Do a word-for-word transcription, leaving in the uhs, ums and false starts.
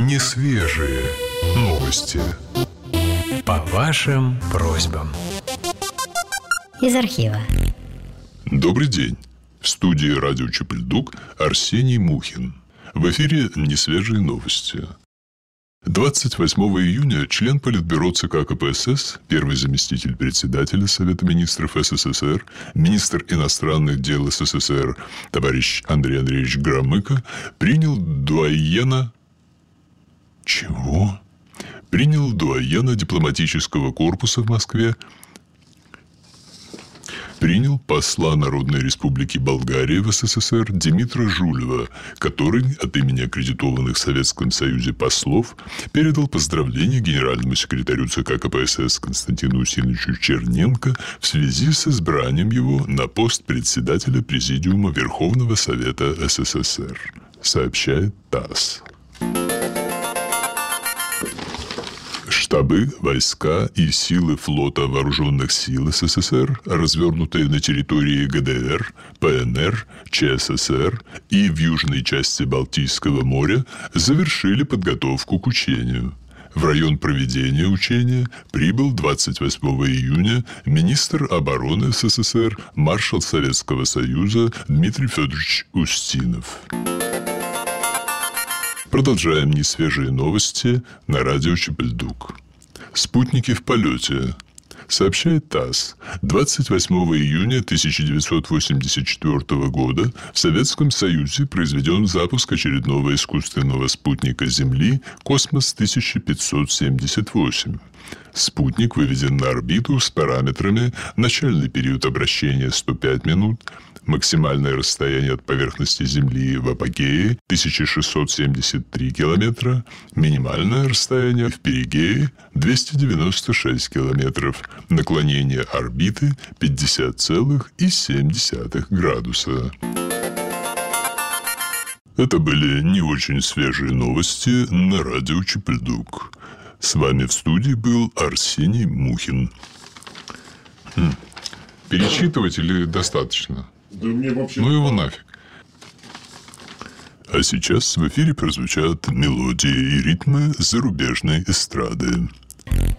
Несвежие новости. По вашим просьбам. Из архива. Добрый день. В студии радио Чепельдук Арсений Мухин. В эфире несвежие новости. двадцать восьмого июня член Политбюро ЦК КПСС, первый заместитель председателя Совета министров СССР, министр иностранных дел СССР товарищ Андрей Андреевич Громыко принял дуаена... Чего? Принял дуаена дипломатического корпуса в Москве, принял посла Народной Республики Болгария в СССР Димитра Жулева, который от имени аккредитованных в Советском Союзе послов передал поздравления генеральному секретарю ЦК КПСС Константину Усиновичу Черненко в связи с избранием его на пост председателя Президиума Верховного Совета СССР, сообщает ТАСС. Штабы, войска и силы флота Вооруженных сил СССР, развернутые на территории ГДР, ПНР, ЧССР и в южной части Балтийского моря, завершили подготовку к учению. В район проведения учения прибыл двадцать восьмого июня министр обороны СССР, маршал Советского Союза Дмитрий Федорович Устинов. Продолжаем несвежие новости на радио Чепельдук. Спутники в полете. Сообщает ТАСС. двадцать восьмого июня тысяча девятьсот восемьдесят четвёртого года в Советском Союзе произведен запуск очередного искусственного спутника Земли «Космос тысяча пятьсот семьдесят восемь». Спутник выведен на орбиту с параметрами: начальный период обращения сто пять минут, максимальное расстояние от поверхности Земли в апогее тысяча шестьсот семьдесят три километра, минимальное расстояние в перигее двести девяносто шесть километров, наклонение орбиты пятьдесят целых семь десятых градуса. Это были не очень свежие новости на радио Чепельдук. С вами в студии был Арсений Мухин. Хм. Перечитывать или достаточно? Да мне вообще... Ну его нафиг. А сейчас в эфире прозвучат мелодии и ритмы зарубежной эстрады.